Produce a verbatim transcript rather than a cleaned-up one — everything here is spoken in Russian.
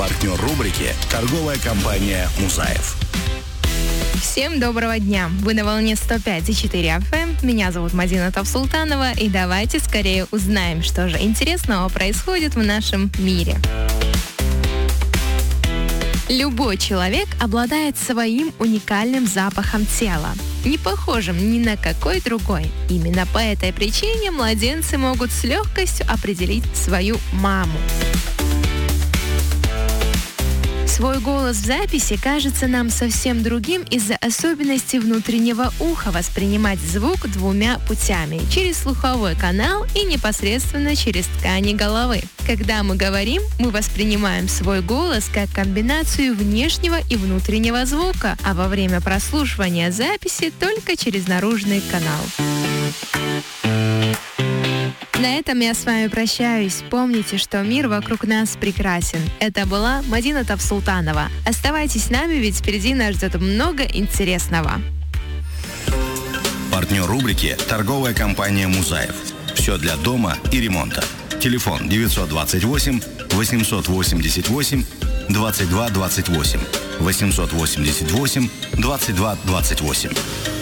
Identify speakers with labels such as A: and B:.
A: Партнер рубрики – торговая компания «Мусаев».
B: Всем доброго дня! Вы на волне сто пять и четыре эф эм. Меня зовут Мадина Тавсултанова. И давайте скорее узнаем, что же интересного происходит в нашем мире. Любой человек обладает своим уникальным запахом тела, не похожим ни на какой другой. Именно по этой причине младенцы могут с легкостью определить свою маму. Свой голос в записи кажется нам совсем другим из-за особенностей внутреннего уха воспринимать звук двумя путями – через слуховой канал и непосредственно через ткани головы. Когда мы говорим, мы воспринимаем свой голос как комбинацию внешнего и внутреннего звука, а во время прослушивания записи только через наружный канал. На этом я с вами прощаюсь. Помните, что мир вокруг нас прекрасен. Это была Мадина Тавсултанова. Оставайтесь с нами, ведь впереди нас ждет много интересного.
A: Партнер рубрики – торговая компания «Мусаев». Все для дома и ремонта. Телефон девятьсот двадцать восемь восемьсот восемьдесят восемь двадцать два двадцать восемь восемьсот восемьдесят восемь двадцать два двадцать восемь.